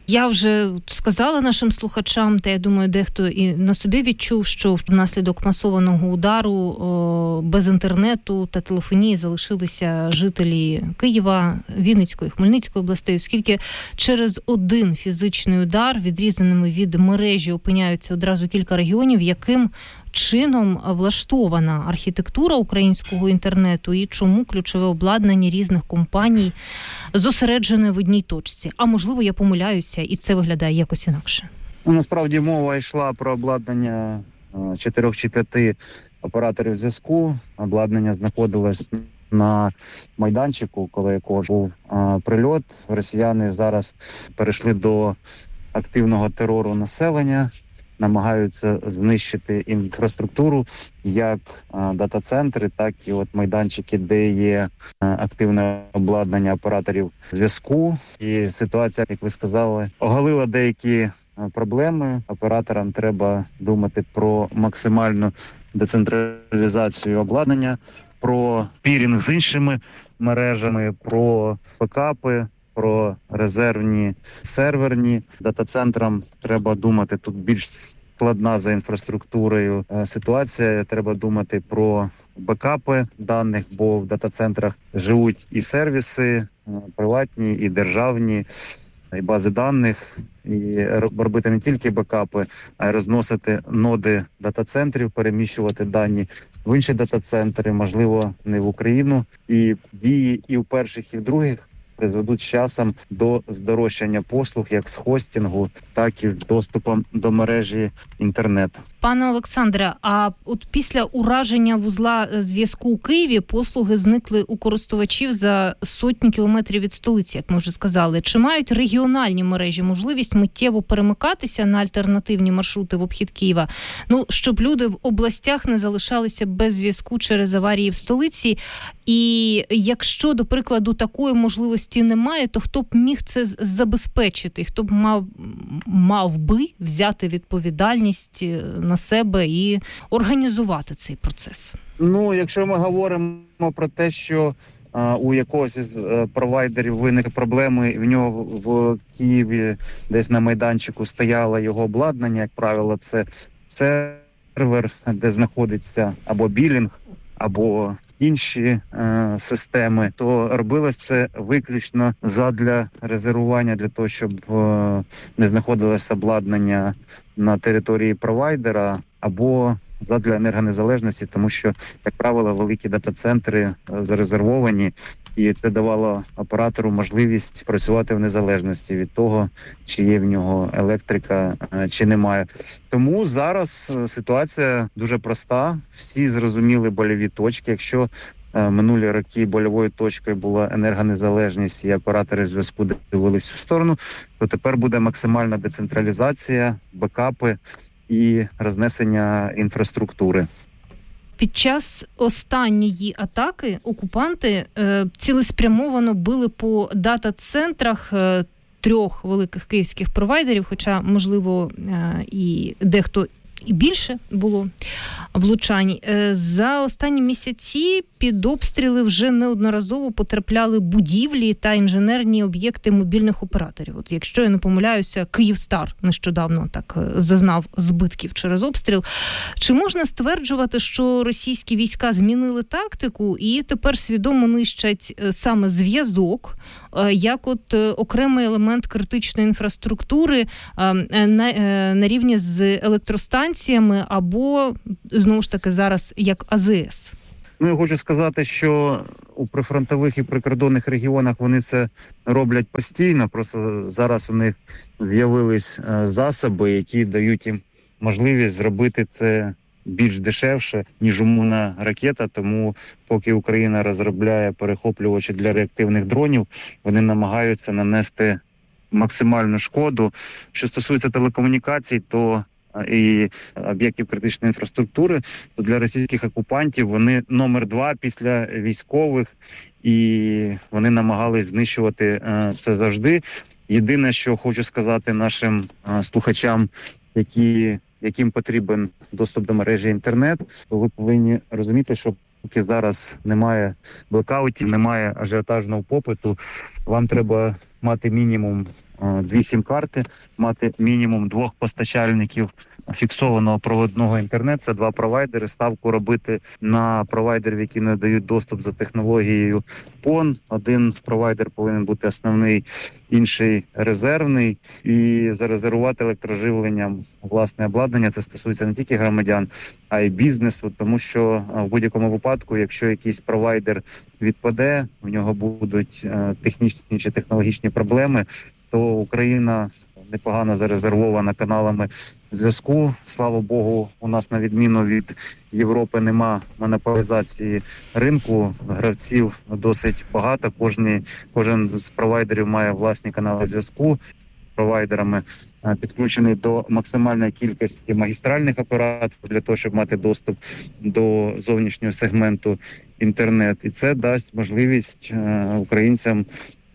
Я вже сказала нашим слухачам, та я думаю, дехто і на собі відчув, що внаслідок масованого удару о, без інтернету та телефонії залишилися жителі Києва, Вінницької, Хмельницької областей, оскільки через один фізичний удар, відрізаними від мережі, опиняються одразу кілька регіонів, яким чином влаштована архітектура українського інтернету і чому ключове обладнання різних компаній зосереджене в одній точці. А можливо, я помиляюся, і це виглядає якось інакше. Ну, насправді мова йшла про обладнання чотирьох чи п'яти операторів зв'язку. Обладнання знаходилось на майданчику, коли якого був а, прильот. Росіяни зараз перейшли до активного терору населення, намагаються знищити інфраструктуру, як а, дата-центри, так і от майданчики, де є а, активне обладнання операторів зв'язку. І ситуація, як ви сказали, оголила деякі а, проблеми. Операторам треба думати про максимальну децентралізацію обладнання, про пірінг з іншими мережами, про бекапи, про резервні серверні. Дата-центрам треба думати, тут більш складна за інфраструктурою ситуація. Треба думати про бекапи даних, бо в дата-центрах живуть і сервіси приватні, і державні, і бази даних. І робити не тільки бекапи, а й розносити ноди дата-центрів, переміщувати дані в інші дата-центри, можливо, не в Україну. І дії і в перших, і в других призведуть з часом до здорожчання послуг як з хостингу, так і з доступом до мережі інтернету. Пане Олександре, а от після ураження вузла зв'язку у Києві послуги зникли у користувачів за сотні кілометрів від столиці, як ми вже сказали. Чи мають регіональні мережі можливість миттєво перемикатися на альтернативні маршрути в обхід Києва? Ну, щоб люди в областях не залишалися без зв'язку через аварії в столиці. І якщо, до прикладу, такої можливості немає, то хто б міг це забезпечити? Хто б мав, мав би взяти відповідальність на себе і організувати цей процес? Ну, якщо ми говоримо про те, що а, у якогось із а, провайдерів виникли проблеми, і в нього в Києві десь на майданчику стояло його обладнання, як правило, це сервер, де знаходиться або білінг, або інші е, системи, то робилось це виключно задля резервування, для того, щоб е, не знаходилось обладнання на території провайдера, або задля енергонезалежності, тому що, як правило, великі дата-центри зарезервовані, і це давало оператору можливість працювати в незалежності від того, чи є в нього електрика, чи немає. Тому зараз ситуація дуже проста. Всі зрозуміли больові точки. Якщо минулі роки больовою точкою була енергонезалежність і оператори зв'язку дивились у сторону, то тепер буде максимальна децентралізація, бекапи і рознесення інфраструктури. Під час останньої атаки окупанти е, цілеспрямовано били по дата-центрах е, трьох великих київських провайдерів, хоча, можливо, е, і дехто і більше було влучань. За останні місяці під обстріли вже неодноразово потрапляли будівлі та інженерні об'єкти мобільних операторів. От якщо я не помиляюся, Київстар нещодавно так зазнав збитків через обстріл. Чи можна стверджувати, що російські війська змінили тактику і тепер свідомо нищать саме зв'язок, як от окремий елемент критичної інфраструктури на, на рівні з електростанціями або, знову ж таки, зараз як А З С? Ну, я хочу сказати, що у прифронтових і прикордонних регіонах вони це роблять постійно, просто зараз у них з'явились засоби, які дають їм можливість зробити це більш дешевше, ніж умовна ракета, тому поки Україна розробляє перехоплювачі для реактивних дронів, вони намагаються нанести максимальну шкоду. Що стосується телекомунікацій, то і об'єктів критичної інфраструктури, то для російських окупантів вони номер два після військових, і вони намагались знищувати це завжди. Єдине, що хочу сказати нашим слухачам, які яким потрібен доступ до мережі інтернет, то ви повинні розуміти, що поки зараз немає блекаутів, немає ажіотажного попиту, вам треба мати мінімум дві сім-карти, мати мінімум двох постачальників фіксованого проводного інтернету. Це два провайдери. Ставку робити на провайдерів, які надають доступ за технологією пон. Один провайдер повинен бути основний, інший резервний. І зарезервувати електроживленням власне обладнання. Це стосується не тільки громадян, а й бізнесу. Тому що в будь-якому випадку, якщо якийсь провайдер відпаде, в нього будуть технічні чи технологічні проблеми, то Україна непогано зарезервована каналами зв'язку. Слава Богу, у нас на відміну від Європи нема монополізації ринку. Гравців досить багато. Кожні, кожен з провайдерів має власні канали зв'язку. Провайдерами підключений до максимальної кількості магістральних операторів для того, щоб мати доступ до зовнішнього сегменту інтернет. І це дасть можливість українцям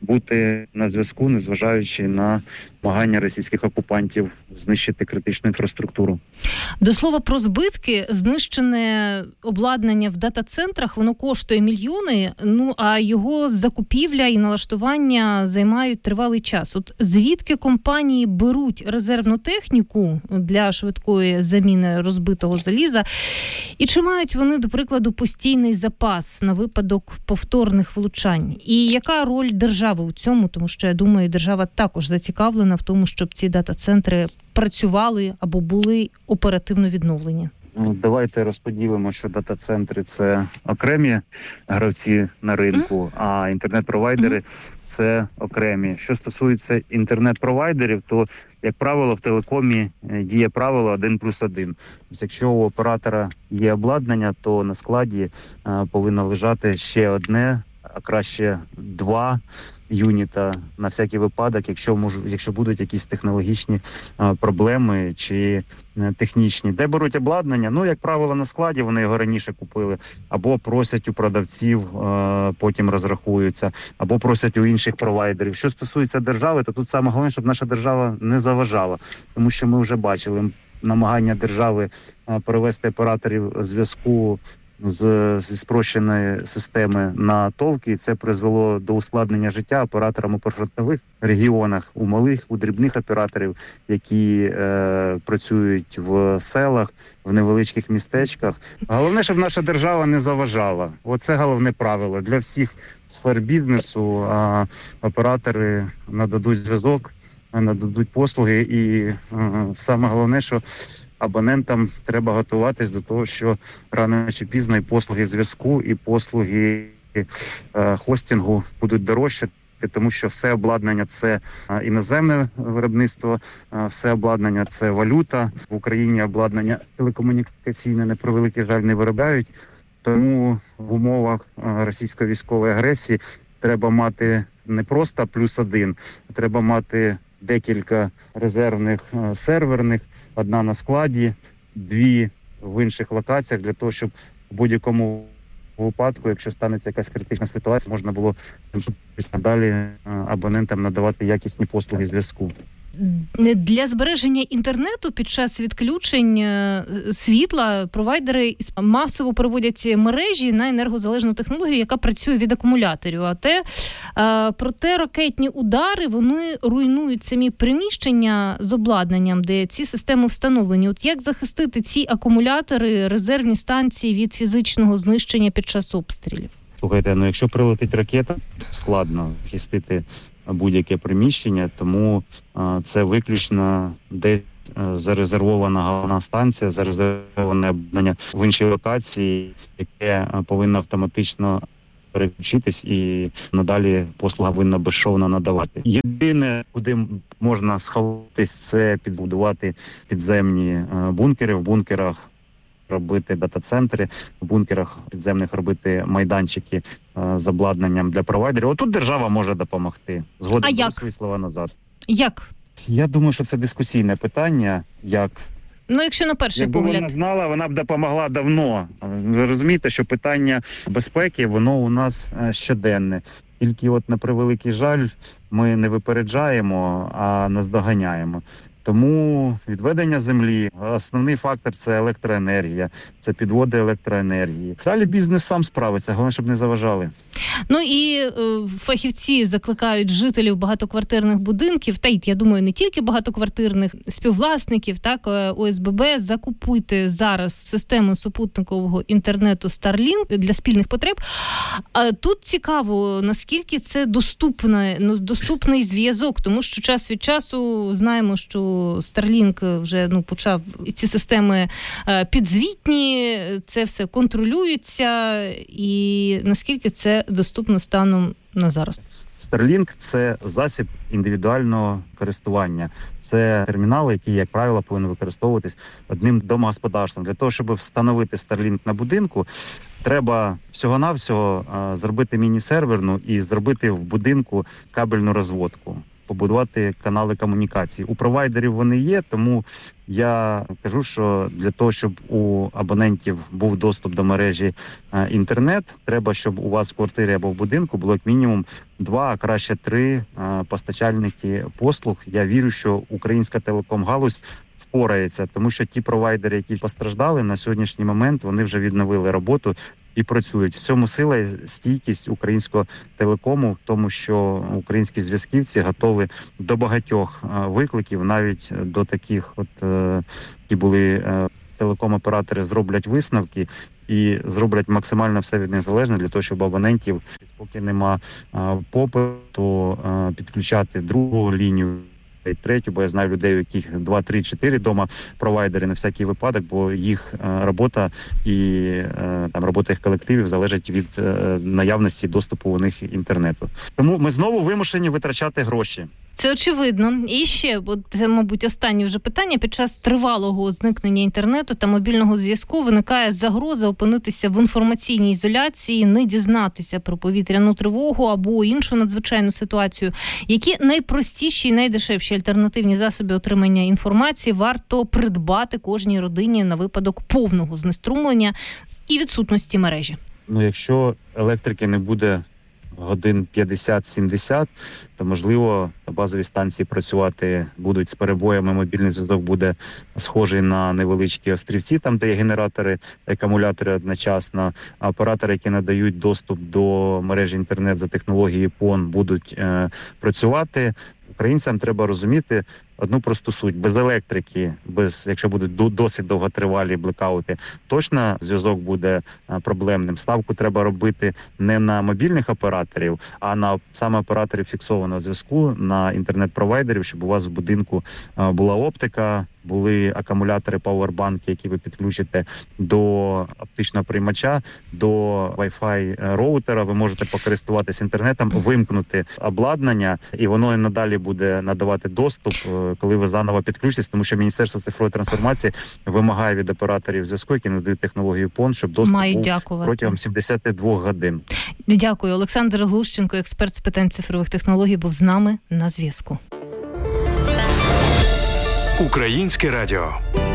бути на зв'язку, незважаючи на намагання російських окупантів знищити критичну інфраструктуру. До слова про збитки, знищене обладнання в дата-центрах, воно коштує мільйони, ну а його закупівля і налаштування займають тривалий час. От звідки компанії беруть резервну техніку для швидкої заміни розбитого заліза? І чи мають вони, до прикладу, постійний запас на випадок повторних влучань? І яка роль держави у цьому? Тому що, я думаю, держава також зацікавлена в тому, щоб ці дата-центри працювали або були оперативно відновлені. Давайте розподілимо, що дата-центри – це окремі гравці на ринку, mm. а інтернет-провайдери – це окремі. Що стосується інтернет-провайдерів, то, як правило, в телекомі діє правило один плюс один. Тобто, якщо у оператора є обладнання, то на складі повинно лежати ще одне, а краще два юніта на всякий випадок, якщо мож, якщо будуть якісь технологічні а, проблеми чи а, технічні. Де беруть обладнання? Ну, як правило, на складі, вони його раніше купили, або просять у продавців, а, потім розрахуються, або просять у інших провайдерів. Що стосується держави, то тут саме головне, щоб наша держава не заважала, тому що ми вже бачили намагання держави а, перевести операторів зв'язку з зі спрощеної системи на ТОВки, і це призвело до ускладнення життя операторам у прифронтових регіонах, у малих, у дрібних операторів, які е, працюють в селах, в невеличких містечках. Головне, щоб наша держава не заважала. Оце головне правило. Для всіх сфер бізнесу а оператори нададуть зв'язок, нададуть послуги, і а, саме головне, що абонентам треба готуватись до того, що рано чи пізно і послуги зв'язку, і послуги е, хостингу будуть дорожчати, тому що все обладнання – це е, іноземне виробництво, е, все обладнання – це валюта. В Україні обладнання телекомунікаційне, на превеликий жаль, не виробляють. Тому в умовах е, російської військової агресії треба мати не просто плюс один, а треба мати декілька резервних е, серверних, одна на складі, дві в інших локаціях, для того, щоб в будь-якому випадку, якщо станеться якась критична ситуація, можна було далі абонентам надавати якісні послуги зв'язку. Для збереження інтернету під час відключень світла провайдери масово переводять мережі на енергозалежну технологію, яка працює від акумуляторів. А те, проте ракетні удари, вони руйнують самі приміщення з обладнанням, де ці системи встановлені. От як захистити ці акумулятори, резервні станції від фізичного знищення під час обстрілів? Слухайте, ну якщо прилетить ракета, складно захистити будь-яке приміщення, тому а, це виключно де а, зарезервована головна станція, зарезервоване обладнання в іншій локації, яке а, повинно автоматично переключитись і надалі послуга повинна безшовно надавати. Єдине, куди можна сховатись, це підбудувати підземні а, бункери. В бункерах робити дата-центри, в бункерах підземних робити майданчики а, з обладнанням для провайдерів. Отут держава може допомогти. Згодом до свої слова назад. Як? Я думаю, що це дискусійне питання. Як? Ну, якщо на перший Якби погляд. вона знала, вона б допомогла давно. Ви розумієте, що питання безпеки, воно у нас щоденне. Тільки от на превеликий жаль, ми не випереджаємо, а наздоганяємо. Тому відведення землі, основний фактор – це електроенергія, це підводи електроенергії. Далі бізнес сам справиться, головне, щоб не заважали. Ну і е, фахівці закликають жителів багатоквартирних будинків, та й, я думаю, не тільки багатоквартирних, співвласників, так, О С Б Б, закупуйте зараз систему супутникового інтернету Starlink для спільних потреб. А тут цікаво, наскільки це доступне, ну, доступний зв'язок, тому що час від часу знаємо, що Starlink вже ну, почав ці системи підзвітні, це все контролюється, і наскільки це доступно станом на зараз? Starlink – це засіб індивідуального користування. Це термінал, який, як правило, повинен використовуватись одним домогосподарством. Для того, щоб встановити Starlink на будинку, треба всього-навсього зробити міні-серверну і зробити в будинку кабельну розводку, побудувати канали комунікації. У провайдерів вони є, тому я кажу, що для того, щоб у абонентів був доступ до мережі е, інтернет, треба, щоб у вас в квартирі або в будинку було як мінімум два, а краще три е, постачальники послуг. Я вірю, що українська телеком-галузь впорається, тому що ті провайдери, які постраждали, на сьогоднішній момент вони вже відновили роботу і працюють. В цьому сила і стійкість українського телекому, в тому, що українські зв'язківці готові до багатьох викликів, навіть до таких, от які були телеком-оператори, зроблять висновки і зроблять максимально все від них залежне для того, щоб абонентів, поки нема попиту, то підключати другу лінію, третю, бо я знаю людей, у яких два, три, чотири дома провайдери на всякий випадок, бо їх е, робота і е, там робота їх колективів залежить від е, наявності доступу у них інтернету. Тому ми знову вимушені витрачати гроші. Це очевидно. І ще, от, це, мабуть, останнє вже питання. Під час тривалого зникнення інтернету та мобільного зв'язку виникає загроза опинитися в інформаційній ізоляції, не дізнатися про повітряну тривогу або іншу надзвичайну ситуацію. Які найпростіші і найдешевші альтернативні засоби отримання інформації варто придбати кожній родині на випадок повного знеструмлення і відсутності мережі? Ну, якщо електрики не буде годин п'ятдесят-сімдесят, то, можливо, на базовій станції працювати будуть з перебоями, мобільний зв'язок буде схожий на невеличкі острівці, там, де є генератори, акумулятори одночасно, а оператори, які надають доступ до мережі інтернет за технологією пон, будуть е, працювати. Українцям треба розуміти одну просту суть. Без електрики, без, якщо будуть досить довготривалі блекаути, точно зв'язок буде проблемним. Ставку треба робити не на мобільних операторів, а на саме операторів фіксованого зв'язку, на інтернет-провайдерів, щоб у вас в будинку була оптика, були акумулятори, пауербанки, які ви підключите до оптичного приймача, до Wi-Fi роутера. Ви можете покористуватись інтернетом, вимкнути обладнання, і воно і надалі буде надавати доступ, коли ви заново підключитесь, тому що Міністерство цифрової трансформації вимагає від операторів зв'язку, які надають технологію пон, щоб доступ Мають був дякувати. протягом сімдесят два годин. Дякую. Олександр Глущенко, експерт з питань цифрових технологій, був з нами на зв'язку. Українське радіо.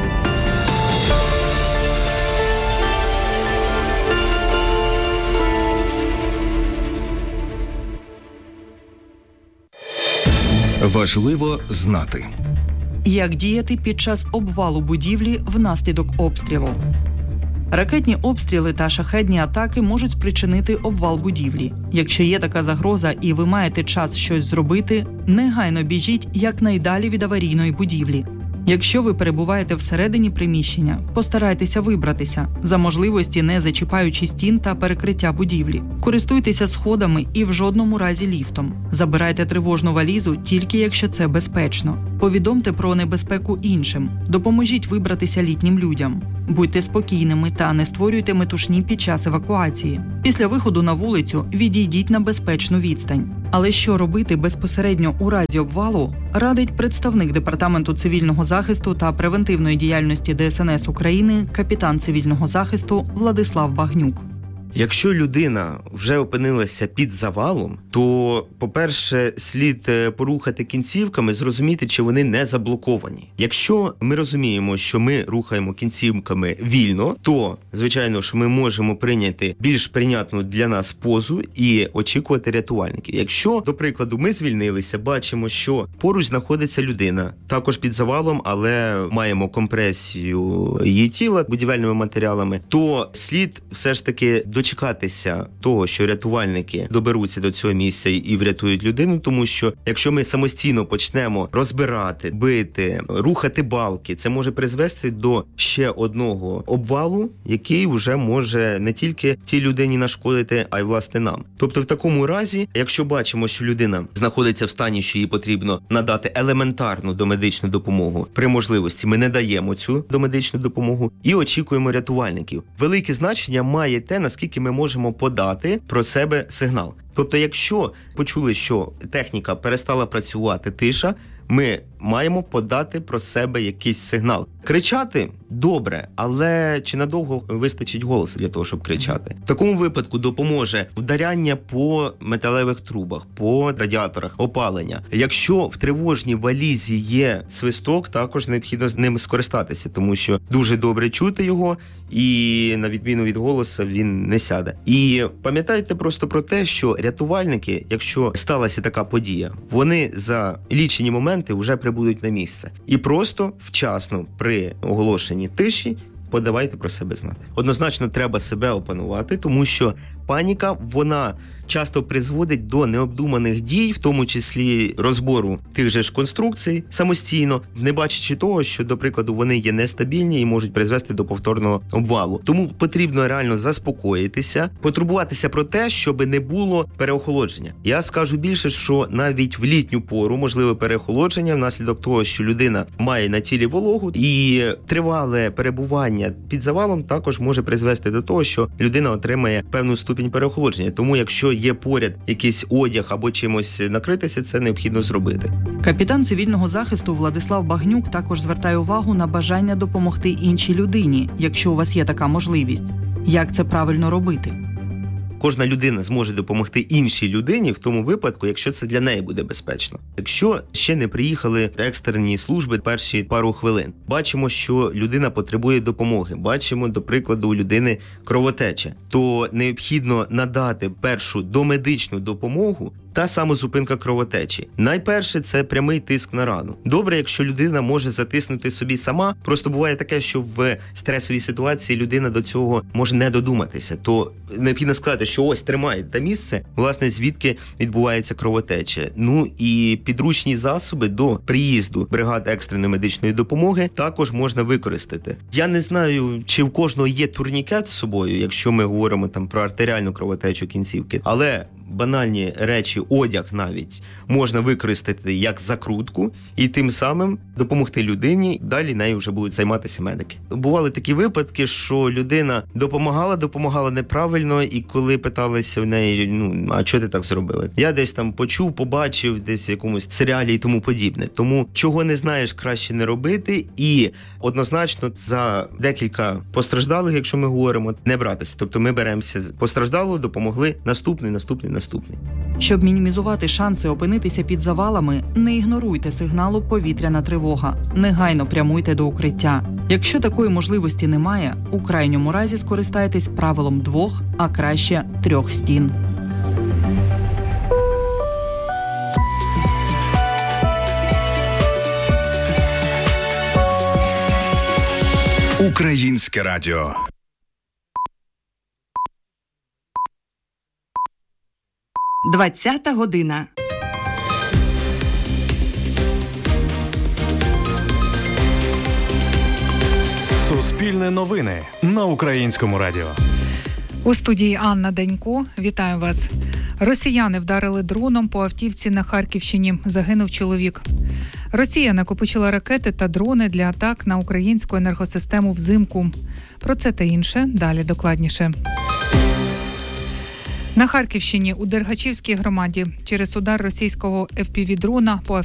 Важливо знати, як діяти під час обвалу будівлі внаслідок обстрілу. Ракетні обстріли та шахедні атаки можуть спричинити обвал будівлі. Якщо є така загроза і ви маєте час щось зробити, негайно біжіть якнайдалі від аварійної будівлі. Якщо ви перебуваєте всередині приміщення, постарайтеся вибратися, за можливості не зачіпаючи стін та перекриття будівлі. Користуйтеся сходами і в жодному разі ліфтом. Забирайте тривожну валізу тільки якщо це безпечно. Повідомте про небезпеку іншим. Допоможіть вибратися літнім людям. Будьте спокійними та не створюйте метушні під час евакуації. Після виходу на вулицю відійдіть на безпечну відстань. Але що робити безпосередньо у разі обвалу, радить представник Департаменту цивільного захисту та превентивної діяльності Де Ес Ен Ес України, капітан цивільного захисту Владислав Багнюк. Якщо людина вже опинилася під завалом, то, по-перше, слід порухати кінцівками, зрозуміти, чи вони не заблоковані. Якщо ми розуміємо, що ми рухаємо кінцівками вільно, то, звичайно, що ми можемо прийняти більш прийнятну для нас позу і очікувати рятувальників. Якщо, до прикладу, ми звільнилися, бачимо, що поруч знаходиться людина, також під завалом, але маємо компресію її тіла будівельними матеріалами, то слід все ж таки дочекатися того, що рятувальники доберуться до цього місця і врятують людину, тому що якщо ми самостійно почнемо розбирати, бити, рухати балки, це може призвести до ще одного обвалу, який вже може не тільки тій людині нашкодити, а й власне нам. Тобто в такому разі, якщо бачимо, що людина знаходиться в стані, що їй потрібно надати елементарну домедичну допомогу, при можливості ми не даємо цю домедичну допомогу і очікуємо рятувальників. Велике значення має те, наскільки ми можемо подати про себе сигнал. Тобто, якщо почули, що техніка перестала працювати, тиша, ми маємо подати про себе якийсь сигнал. Кричати – добре, але чи надовго вистачить голосу для того, щоб кричати? В такому випадку допоможе вдаряння по металевих трубах, по радіаторах, опалення. Якщо в тривожній валізі є свисток, також необхідно з ним скористатися, тому що дуже добре чути його, і на відміну від голосу він не сяде. І пам'ятайте просто про те, що рятувальники, якщо сталася така подія, вони за лічені моменти вже прибудуть на місце. І просто вчасно при оголошенні тиші подавайте про себе знати. Однозначно треба себе опанувати, тому що паніка, вона часто призводить до необдуманих дій, в тому числі розбору тих же ж конструкцій самостійно, не бачачи того, що, до прикладу, вони є нестабільні і можуть призвести до повторного обвалу. Тому потрібно реально заспокоїтися, потурбуватися про те, щоб не було переохолодження. Я скажу більше, що навіть в літню пору можливе переохолодження внаслідок того, що людина має на тілі вологу, і тривале перебування під завалом також може призвести до того, що людина отримає певну ступінь переохолодження. Тому якщо є поряд якийсь одяг або чимось накритися, це необхідно зробити. Капітан цивільного захисту Владислав Багнюк також звертає увагу на бажання допомогти іншій людині, якщо у вас є така можливість. Як це правильно робити? Кожна людина зможе допомогти іншій людині в тому випадку, якщо це для неї буде безпечно. Якщо ще не приїхали екстрені служби перші пару хвилин, бачимо, що людина потребує допомоги, бачимо, до прикладу, у людини кровотеча, то необхідно надати першу домедичну допомогу та самозупинка кровотечі. Найперше – це прямий тиск на рану. Добре, якщо людина може затиснути собі сама, просто буває таке, що в стресовій ситуації людина до цього може не додуматися, то необхідно сказати, що ось тримає те місце, власне, звідки відбувається кровотеча. Ну і підручні засоби до приїзду бригад екстреної медичної допомоги також можна використати. Я не знаю, чи в кожного є турнікет з собою, якщо ми говоримо там про артеріальну кровотечу кінцівки, але банальні речі, одяг навіть, можна використати як закрутку і тим самим допомогти людині, далі нею вже будуть займатися медики. Бували такі випадки, що людина допомагала, допомагала неправильно, і коли питалися в неї, ну, а чого ти так зробили? Я десь там почув, побачив, десь в якомусь серіалі і тому подібне. Тому, чого не знаєш, краще не робити, і однозначно за декілька постраждалих, якщо ми говоримо, не братися. Тобто ми беремося постраждалого, допомогли, наступний, наступний, наступний. Щоб мінімізувати шанси опинитися під завалами, не ігноруйте сигналу «Повітряна тривога». Негайно прямуйте до укриття. Якщо такої можливості немає, у крайньому разі скористайтесь правилом двох, а краще трьох стін. Українське радіо. двадцята година. Суспільне новини на Українському радіо. У студії Анна Данько. Вітаю вас. Росіяни вдарили дроном по автівці на Харківщині. Загинув чоловік. Росія накопичила ракети та дрони для атак на українську енергосистему взимку. Про це та інше далі докладніше. На Харківщині у Дергачівській громаді через удар російського еф пі ві-дрона по